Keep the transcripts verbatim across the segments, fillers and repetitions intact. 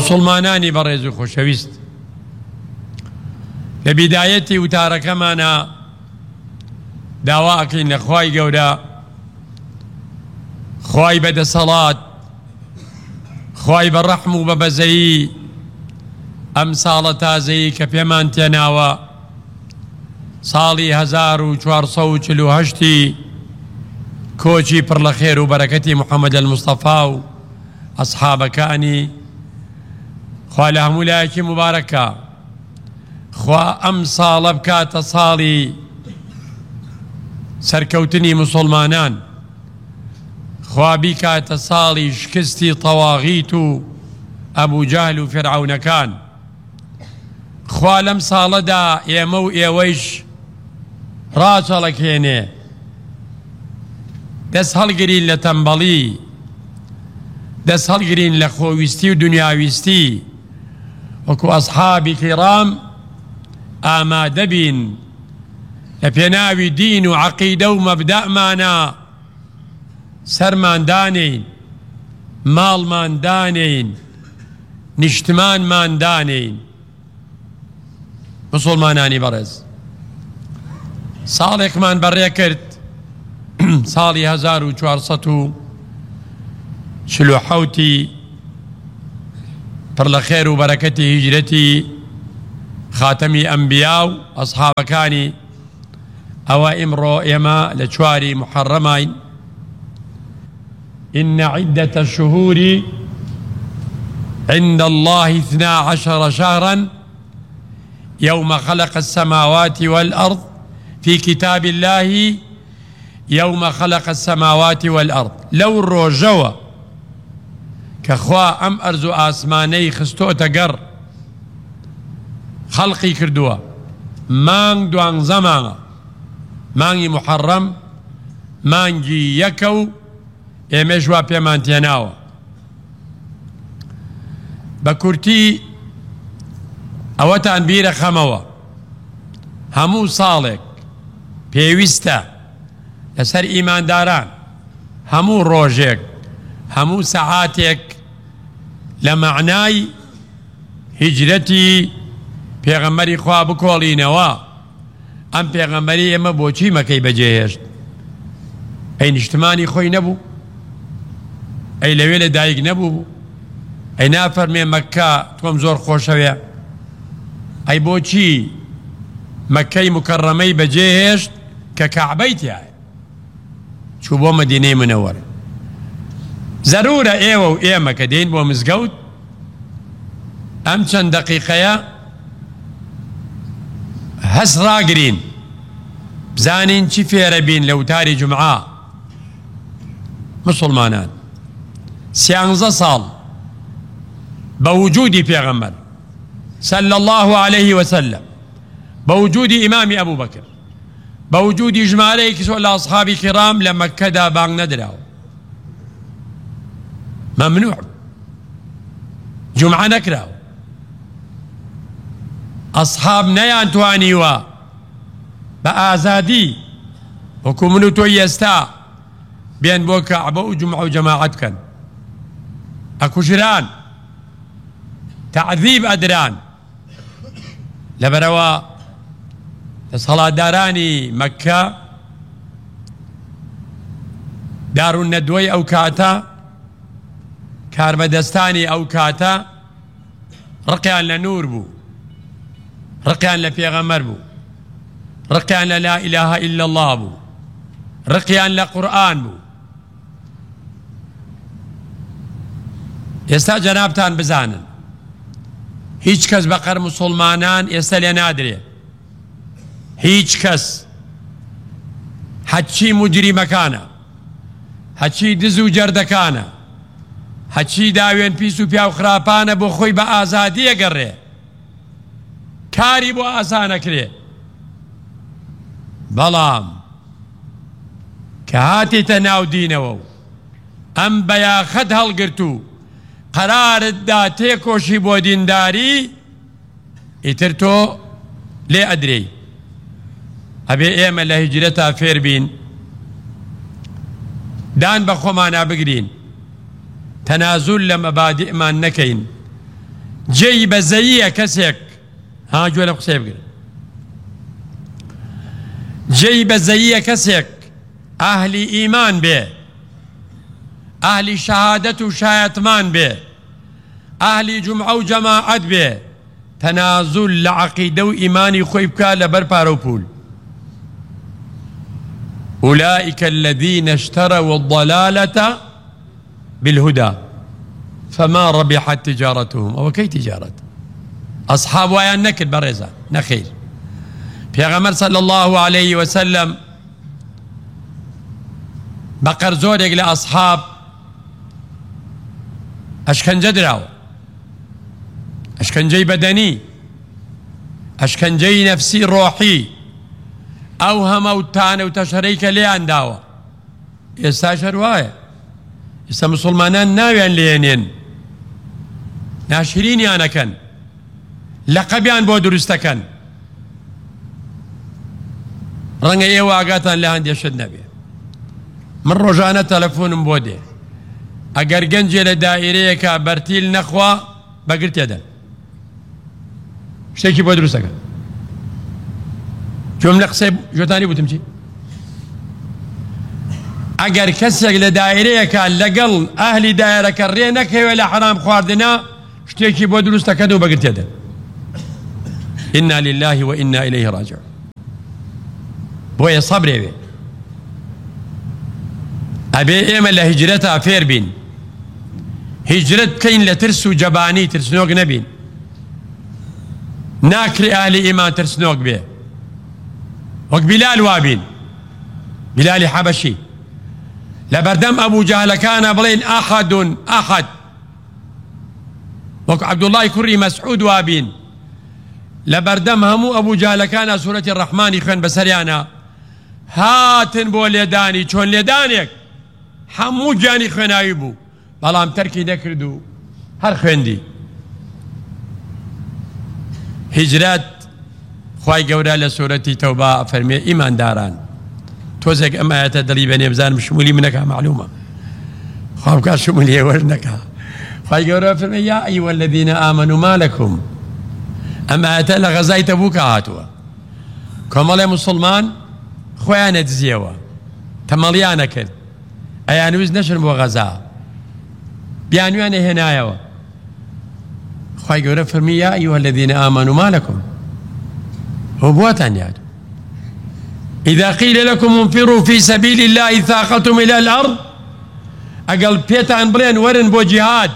مسلمانانی بەڕێز و خۆشەویست، لە بیدایەتی وتارەکەمانە داوا ئەکەین لە خوای گەورە، خوای بەدەسەڵات، خوای بەڕەحم و بەبەزەیی ئەم ساڵە تازەیی کە پێمان تێناوە، ساڵی هەزار و چوارسەد و چل و هەشتی کۆچی پڕ لە خێر و بەرەکەتی محەممەد المستەفا و ئەسحابەکانی، خوا لە هەموو لایەکی مبارەکە، خوا ئەم ساڵە بکاتە ساڵی سەرکەوتنی مسلمانان، خوا بیکاتە ساڵی شکستی تەواغیت و ئەبوو جەهل و فیرعەونەکان، خوا لەم ساڵەدا ئێمە و ئێوەیش ڕاچەڵەکێنێ، دەست هەڵگرین لە تەمبەڵی، دەست هەڵگرین لە خۆویستی و دنیاویستی، وەکو ئەسحابی کیرام ئامادە بین لە پێناوی دین و عەقیدە و مەبدەئمانە سەرمان دانین، ماڵمان دانین، نیشتمانمان دانین. مسلمانانی بەڕێز، ساڵێکمان بەڕێ کرد، ساڵی هەزار و چوارسەد و چل و حەوتی پڕ لە خێر و بەرەکەتی هیجرەتی خاتەمی ئەنبیا و ئەسحابەکانی، ئەوە ئیمڕۆ ئێمە لە چواری محەڕەمین. إن عدة الشهور عند الله اثنا عشر شهرا يوم خلق السماوات والأرض في كتاب الله يوم خلق السماوات والأرض. لو الروجوا كخوا أم أرزو آسماني خستو تقر خلقي كردوا مانگ دوان زمانا مانگی محرم مانگی یەکە ئێمەش وا پێمان تێناوە. بە کورتی ئەوەتان بیرە خەمەوە، هەموو ساڵێک پێویستە لەسەر ئیمانداران هەموو ڕۆژێک هەموو سەعاتێک لە مەعنای هیجرەتی پێغەمبەری خوا بکۆڵینەوە. ئەم پێغەمبەری ئێمە بۆچی مەکەی بەجێهێشت؟ ئەی نیشتمانی خۆی نەبوو؟ ئەی لەوێ لە دایک نەبوو؟ ئەی نافەرمێ مەککە تۆم زۆر خۆشەوێ؟ ئەی بۆچی مەککەی مکەڕەمەی بەجێهێشت کە کەعبەی تایە چوو بۆ مەدینەی منەوەرە؟ زەرورە ئێوە و ئێمە کە دێین بۆ مزگەوت ئەم چەند دەقیقەیە هەست ڕاگرین، بزانین چی فێرە بین لە وتاری جومعە. مسلمانان، سیانزە ساڵ بە وجودی پێغەمبەر صلی الله عليه وسلم، بە وجودی ئیمامی ئەبوو بەکر، بە وجودی ژمارەیەکی زۆر لە ئەسحابی کیرام لە مەککەدا بانگ نەدراوە، مەمنوع جومعە نەکراوە. ئەسحاب نەیان توانیوە بە ئازادی وەکو من و تۆی ئێستا بێن بۆ کەعبە و جومعە و جەماعەت بکەن، ئەکوژران، تەعذیب ئەدران. لەبەرەوە دەسەڵاتدارانی مەککە دارونەدوەی ئەو کاتە، کاربەدەستانی ئەو کاتە ڕقیان لە نور بوو، ڕقیان لە پێغەمبەر بوو، ڕقیان لە لا ئیلاهە ئیلا الله بوو، ڕقیان لە قورئان بوو. ئێستا جەنابتان بزانن هیچ کەس بەقەر مسلمانان ئێستا لێ نادرێ، هیچ کەس، هەچی موجریمەکانە، هەچی دز و جەردەکانە، هەچی داوێن پیس و پیا و خراپانە بۆ خۆی بە ئازادی ئەگەڕێ، کاری بۆ ئاسانەکرێ. بەڵام کە هاتیتە ناو دینەوە و ئەم بەیاخەت هەڵگرت و قەرارتدا تێکۆشی بۆ دینداری، ئیتر تۆ لێ ئەدرێی. ئەبێ ئێمە لە هیجرەتا فێر بین، دان بە خۆمانە بگرین، تەنازول لە مەبادئمان نەکەین، جێی بەزەییە کەسێک ها گوێ لە قسەی بگرن جێی بەزەییە کەسێک ئاهلی ئیمان بێ ئاهلی شەهادەت و شایەتمان بێ ئاهلی جومعە و جەماعەت بێ تەنازول لە عەقیدە و ئیمانی خۆی بکات لەبەر پارە و پول أولئك الذين اشتروا الضلالة بالهدى فما ربحت تجارتهم أو كي تجارة أصحاب ويان نكد برزة نخير پیغمبر صلى الله عليه وسلم بقر زورك لأصحاب أشكنجة دراو أشكنجي بدني أشكنجي نفسي روحي أو هموتان وتشريك ليان داوة يستاشر وايا يستا مسلمانان ناويان لينين ناشرين يانا كان لقبيان بو درستكن رنگ ايه واقعتان لهان يشد نبي من رجانة تلفون بودي اگر گنجي لدائريك برتيل نخوا بقرت يدن شتيكي بو درستكن جملة قصيب جوتاني بوتمشي اگر كسك لدائريك لقل اهلي دائرك الرينك ولا حرام خواردنا شتيكي بو درستكن وبقرت يدن إنا لله وإنا إليه راجعون بويا صبري بي أبي إيما لهجرتها فير بين هجرت كين لترسو جباني ترسنوك نبين ناكري أهل إيمان ترسنوك بي وك بلال وابين بلال حبشي لبردم أبو جهل كان بلين أحد أحد وك عبد الله كري مسعود وابين لبردم همو أبو جهل كان سورة الرحمن خوين بسريانا هاتن بو ليداني چون ليدانيك همو جاني خوين آيبو بلام تركي نكردو هر خوين دي هجرات خواهي قورا لسورة توبة فرمي إيمان داران توزيك أما آيات دلي بني بزان مشمولي منك معلومة خواهي بكا شمولي ورنك خواهي قورا فرمي يا أيها الذين آمنوا ما لكم أما آيات لغزاي تبوك هاتوا كمالي مسلمان خويانا تزيوا تماليانا كد أيانوز نشر بغزا بيانواني هنايوا خواهي قورا فرمي يا أيها الذين آمنوا ما لكم هو بواتان يادو إذا قيل لكم انفروا في سبيل الله ثاقلتم إلى الأرض أقل بيتان بلين ورن بو جهاد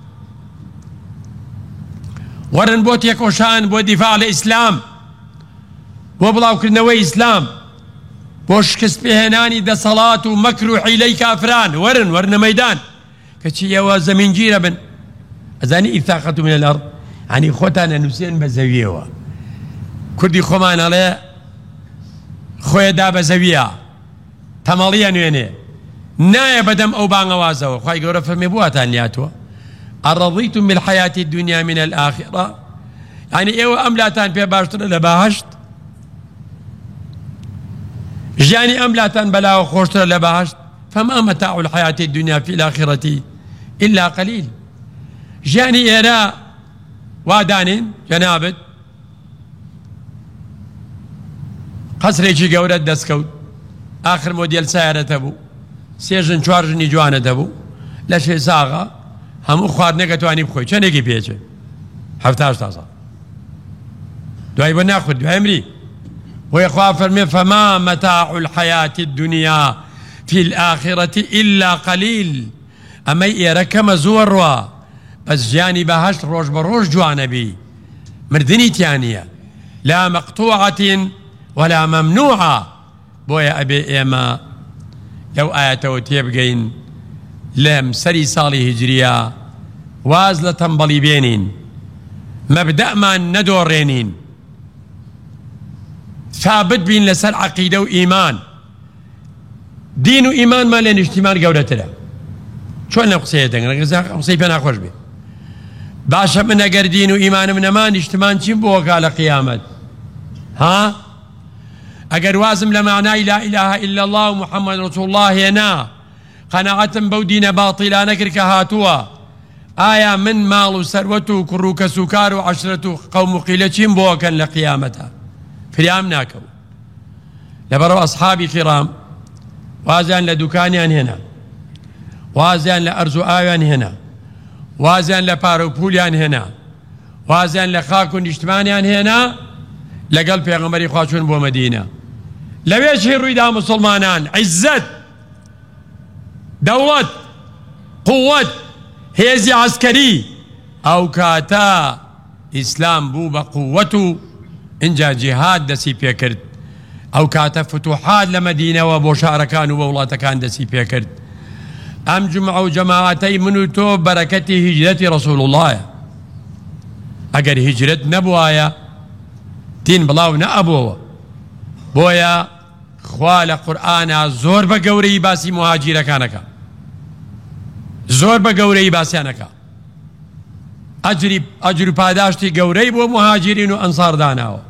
ورن بو تيكوشان بو دفاع الإسلام بو بلاو كرنوي إسلام بو شكس بهناني دا صلاة ومكر وحيلي كافران ورن ورن ميدان كتشي يوا زمين جيرا بن أزاني إذ ثاقلتم إلى الأرض يعني خوتانا نفسين بزاوية كردي خومان عليه خويا دابا زاوية تماليا نويني نايا بدم أو بان وازو خواهي قورا فرمي بواتان لياتوا أرضيتم بالحياة الدنيا من الآخرة يعني إيوه أملاتان في باشتر لباهشت جاني أملاتان بلا وخوشتر لباهشت فما متاع الحياة الدنيا في الآخرة إلا قليل جاني إيراء وادانين جنابت قصريشي قورة دسكوت آخر موديل سيارة تبو سيجن چوارجني جوانة تبو لشي ساغا همو خواردنەکە توانی بخۆی چەندێکی پێچێ هەفتاش تاسە دوای بۆ ناخورد دوای مری بۆیە خوا فەرمێ فما متاع الحياة الدنيا في الآخرة إلا قليل ئەمەی ئێرە کەمە زۆڕوە بەس ژیانی بەهەشت ڕۆژ بە ڕۆژ جوانە بی مردنی تیانە لا مقطوعة ولا ممنوعة بۆیە ئەبێ ئێمە لەو ئاەتەوە تێبگەین لم سري صالي هجريا وازلة تنبلي بينين مبدأ ما ندورينين ثابت بين لسر عقيدة وإيمان دين وإيمان ما لين اجتماع قولة له شو أنا قصيتك قصيت أنا خوش بي باشا من أقر دين وإيمان من أمان اجتماع شين بوك على قيامة ها أقر وازم لمعنى لا إله إلا الله ومحمد رسول الله هنا قناعة بودين باطلا نكرك هاتوا ئایا من ماڵ و سەروەت و کوڕ و کەسوکار و عەشرەت و قەوم و قیلە چیم بۆکەن لە قیامەتە فریام ناکەون. لەبەرەوە ئەسحابی کیرام وازیان لە دوکانیان هێنا، وازیان لە ئەرز و ئاویان هێنا، وازیان لە پارە و پولیان هێنا، وازیان لە خاک و نیشتمانیان هێنا، لەگەڵ پێغەمبەری خوا چوون بۆ مەدینە. لەوێ چی ڕوویدا موسڵمانان؟ عیزەت، دەوڵەت، قووەت، هێزی عەسکەری. ئەو کاتە ئیسلام بوو بە قووەت و ئینجا جیهاد دەسی پێکرد. ئەو کاتە فتوحات لە مەدینەوە بۆ شارەکان و بە وڵاتەکان دەسی پێکرد. ئەم جمعە و جەماعەتەی من و تۆ بەرەکەتی هیجرەتی ڕەسوول اللهە. ئەگەر هیجرەت نەبوایە دین بڵاو نەئەبووەوە. بۆیە خوا لە قورئانە زۆر بە گەورەی باسی مهاجیرەکانەکە، زۆر بە گەورەی باسیانەکە. ئەجر و پاداشتی گەورەی بۆ مهاجرین و ئەنسار داناوە.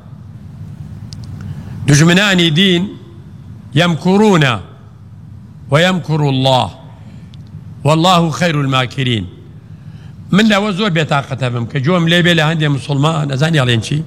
دژمنانی دین يمكرون ويمكر الله والله خير الماكرين. من لەوە زۆر بێتاقەتە بم کە جۆم لێ بێ لە هەندێک موسڵمان ئەزانی ئەڵێن چی؟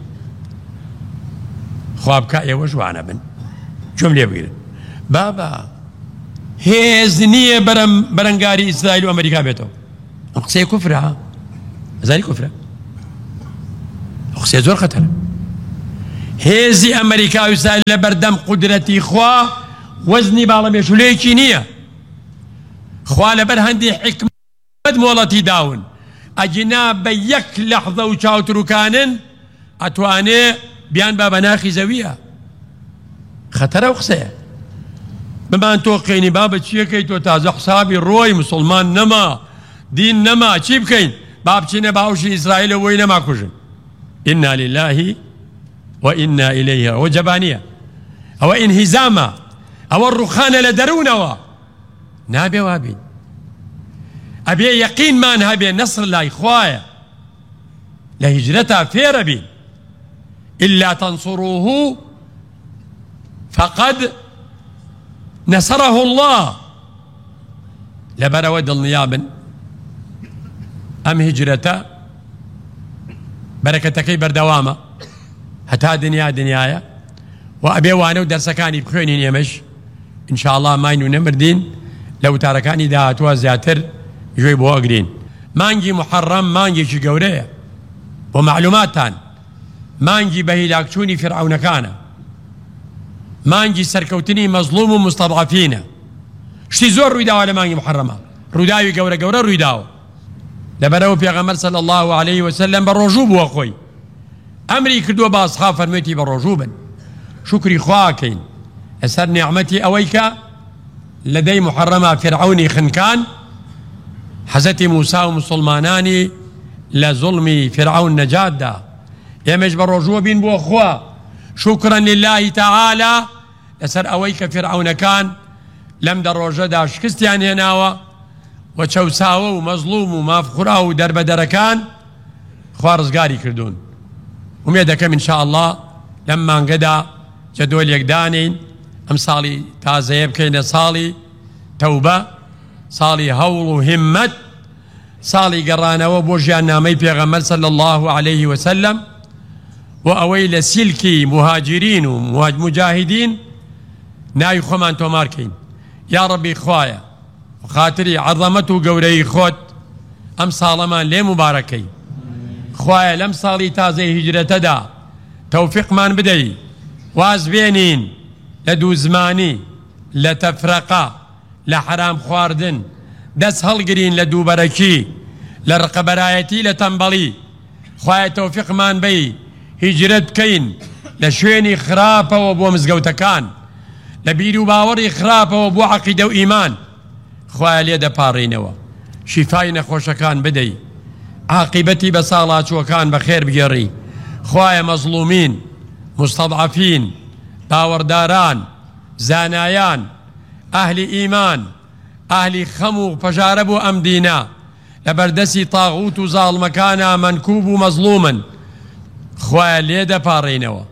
خوا بکە ئێوە جوانە بن، جۆم لێ بگرن. بابا هێز نییە بەرەنگاری ئیسرائیل و ئەمریکا بێتەوە. ئەم قسەیە کوفرە، ئەزانی کوفرە، ئەو قسەیە زۆر خەتەرە. هێزی ئەمریکا و ئیسرائیل لە بەردەم قودرەتی خوا وەزنی باڵەمێشولەیەکی نییە. خوا لەبەر هەندی حکمت مۆڵەتی داون، ئەجینا بە یەک لەحظە و چاوتروکانن ئەتوانێ بیان با بەناخی زەویە. خەتەرە و قسەیە. بمان تۆ قەینی با بە چیەکەی تۆ تازە حسابی ڕۆی موسڵمان نەما، دین نەما، چی بکەین؟ با بچینە باوشی ئیسرائیلە وەی نەما کوژن. ئینا لله وإنا إليه. أو جبانية أو انهزاما أو الرخانة لدرونوا نابي وابين. أبي يقين ما نهبي نصر لا إخوايا لهجرتها في ربي إلا تنصروه فقد نصره الله. لبرا ود النيابن أم هجرته بركتكي بردوامة هەتا دنیا دنیاە و ئەبێ وانە و دەرسەکانی بخوێنین ئێمەش ئینشاءڵڵا ماین و نەمردین لە وتارەکانی داهاتووە زیاتر گوێی بۆ ئەگرین. مانگی محەڕەم مانگێکی گەورەیە بۆ معلوماتان. مانگی بە هیلاکچوونی فرعەونەکانە، مانگی سەرکەوتنی مەزلوم و مستەضعەفینە. شتی زۆر ڕوویداوە لە مانگی محەڕەمە، ڕووداوی گەورە گەورە ڕوویداوە. لەبەرەوە پێغەمبەر صلی الله عليه وسلم بە ڕۆژوو بووە خۆی ئەمری کردووە بە ئەسحاب فەرموویەتی بە ڕۆژوو بن، شکری خواکەین لەسەر نیعمەتی ئەوەی کە لەدەی محەڕەمە فرعەونی خنکان حەزەتی موسا و موسڵمانانی لە زوڵمی فرعەون نەجاتدا. ئێمەش بە ڕۆژووە بین بۆ خوا شکرا لله تعالى لەسەر ئەوەی کە فرعەونەکان لەم دە ڕۆژەدا شکستیان هێناوە و چەوساوە و مەزلوم و مافخورا و دەربەدەرەکان خوا ڕزگاری کردوون. ومێ دەکەم ئینشاءڵڵا لەم مانگەدا جەدۆلێک دانین ئەم ساڵی تازەیە بکەینە ساڵی تەوبە، ساڵی هەوڵ و هیممەت، ساڵی گەڕانەوە بۆ ژیاننامەی پێغەمبەر صلی الله عليه وسلم و ئەوەی لە سیلکی مهاجرین و مجاهدین ناوی خۆمان تۆمارکەین. یا ڕەبی خوایە خاتری عەظەمەت و گەورەی خۆت ئەم ساڵەمان لێ مبارەکەی. خوایە لەم ساڵی تازەی هیجرەتەدا تەوفیقمان بدەی، واز بێنین لە دوو زمانی، لە تەفرەقە، لە حرام خواردن، دەست هەڵگرین لە دووبەرەکی، لە ڕقەبەرایەتی، لە تەمبەڵی. خوایە تەوفیقمان بەی هیجرەت بکەین لە شوێنی خراپەوە بۆ مزگەوتەکان، لە بیر و باوەڕی خراپەوە بۆ عەقیدە و ئیمان. خوایە لێ دەپاڕینەوە، شیفای نەخۆشەکان بدەی، عاقبەتی بە ساڵاچووەکان بەخێر بگێڕی. خوایە مەزلومین، مستەضعەفین، باوەڕداران، زانایان، ئەهلی ئیمان، ئەهلی خەم و پەژارە بۆ ئەم دینە لە بەردەستی تاغوت و زاڵمەکانە مەنکوب و مەزلومن. خوایە لێ دەپاڕینەوە.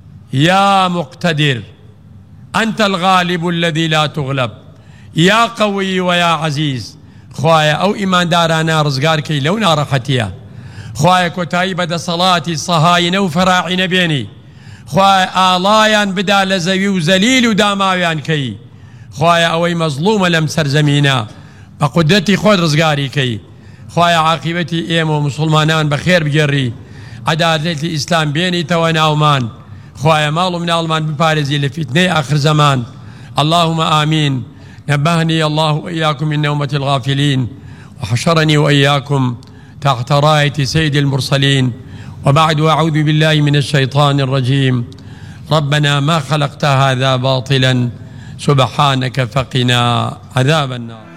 یا مقتدر أنت الغالب الذي لا تغلب يا قوي ويا عزيز. خوایە ئەو ئیماندارانە ڕزگارکەی لەو ناڕەحەتیە، خوایە کۆتایی بەدەسەڵاتی سەهاینە و فەراعینە بێنی، خوایە ئاڵایان بدا لە زەوی و زەلیل و داماویان کەی، خوایە ئەوەی مەزلومە لەم سەرزەمینە بە قودرەتی خۆت ڕزگاری کەی، خوایە عاقبەتی ئێمە و مسلمانان بەخێر بگێڕی، عەدالەتی ئیسلام بێنیتەوە ناومان، خوایە ماڵ و مناڵمان بپارێزی لە فیتنەی آخر زەمان. اللهم آمين. نبهني الله وإياكم من نومة الغافلين وحشرني وإياكم تحت راية سيد المرسلين، وبعد أعوذ بالله من الشيطان الرجيم. ربنا ما خلقت هذا باطلا سبحانك فقنا عذاب النار.